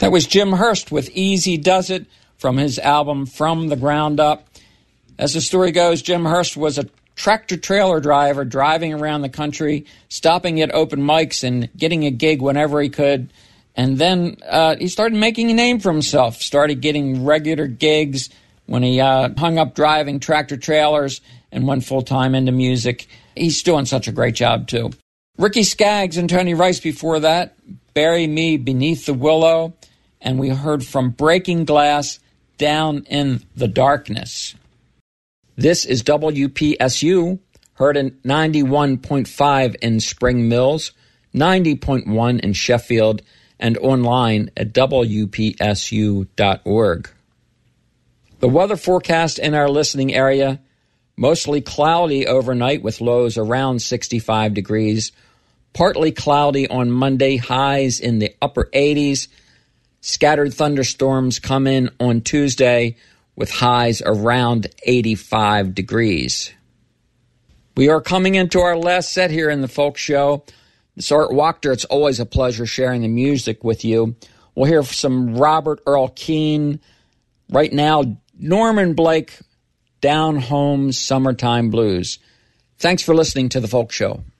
That was Jim Hurst with Easy Does It from his album From the Ground Up. As the story goes, Jim Hurst was a tractor-trailer driver driving around the country, stopping at open mics and getting a gig whenever he could. And then he started making a name for himself, started getting regular gigs when he hung up driving tractor-trailers and went full-time into music. He's doing such a great job, too. Ricky Skaggs and Tony Rice before that, Bury Me Beneath the Willow, and we heard from Breaking Glass, Down in the Darkness. This is WPSU, heard at 91.5 in Spring Mills, 90.1 in Sheffield, and online at WPSU.org. The weather forecast in our listening area, mostly cloudy overnight with lows around 65 degrees, partly cloudy on Monday, highs in the upper 80s. Scattered thunderstorms come in on Tuesday with highs around 85 degrees. We are coming into our last set here in the Folk Show. It's Art Wachter. It's always a pleasure sharing the music with you. We'll hear some Robert Earl Keen. Right now, Norman Blake, Down Home Summertime Blues. Thanks for listening to the Folk Show.